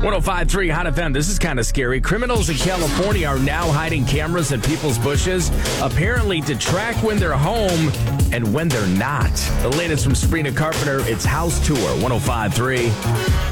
105.3 Hot FM. This is kind of scary. Criminals in California are now hiding cameras in people's bushes, apparently to track when they're home and when they're not. The latest from Sabrina Carpenter, it's House Tour, 105.3.